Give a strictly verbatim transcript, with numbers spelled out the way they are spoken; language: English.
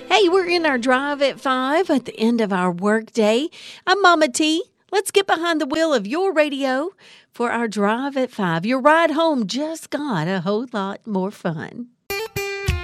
Hey, we're in our drive at five at the end of our workday. I'm Mama T. Let's get behind the wheel of your radio for our drive at five. Your ride home just got a whole lot more fun.